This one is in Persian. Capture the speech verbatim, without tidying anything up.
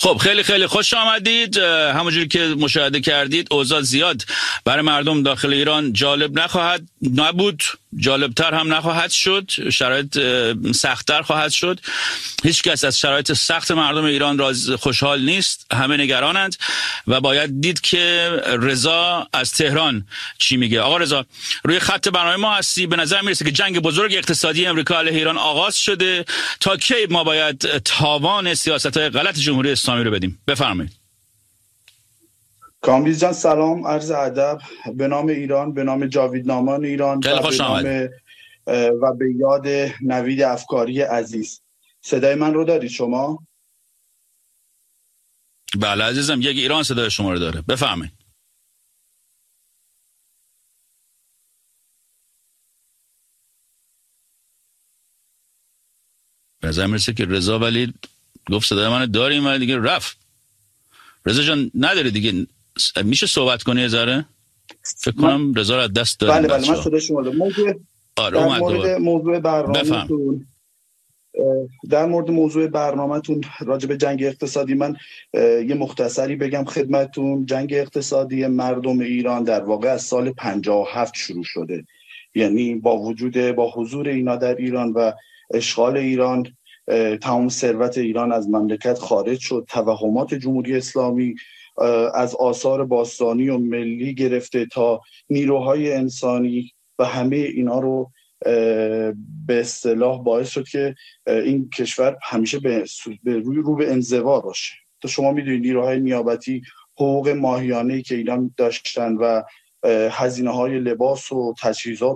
خب خیلی خیلی خوش آمدید. همونجوری که مشاهده کردید اوضاع زیاد برای مردم داخل ایران جالب نخواهد نبود، جالبتر هم نخواهد شد، شرایط سخت‌تر خواهد شد. هیچ کس از شرایط سخت مردم ایران راز خوشحال نیست، همه نگرانند و باید دید که رضا از تهران چی میگه. آقا رضا روی خط برنامه ما هستی. به نظر میرسه که جنگ بزرگ اقتصادی امریکا علیه ایران آغاز شده. تا کی ما باید تاوان سیاست‌های غلط جمهوری اسلامی رو بدیم؟ بفرمایید. کامبیز جان سلام، عرض ادب به نام ایران، به نام جاویدنامان ایران و به نام و به یاد نوید افکاری عزیز. صدای من رو دارید شما؟ بله عزیزم، یک ایران صدای شما رو داره. بفرمایید. به نظر میرسه که رضا ولی گفت صدای من داریم ولی دیگه رفت. رضا جان نداری دیگه، میشه صحبت کنی یه ذره؟ فکر کنم رضا رو از دست دادیم. بله بله من صدای شما دارم. موضوع آره در مورد موضوع برنامه‌تون در مورد موضوع برنامه‌تون راجع به جنگ اقتصادی من یه مختصری بگم خدمتتون. جنگ اقتصادی مردم ایران در واقع از سال پنجاه و هفت شروع شده، یعنی با وجود با حضور اینا در ایران و اشغال ایران تمام ثروت ایران از مملکت خارج شد. توهمات جمهوری اسلامی از آثار باستانی و ملی گرفته تا نیروهای انسانی و همه اینا رو به اصطلاح باعث شد که این کشور همیشه به روی رو به انزوا باشه. تو شما میدونید نیروهای نیابتی حقوق ماهیانه‌ای که ایران داشتن و هزینه‌های لباس و تجهیزات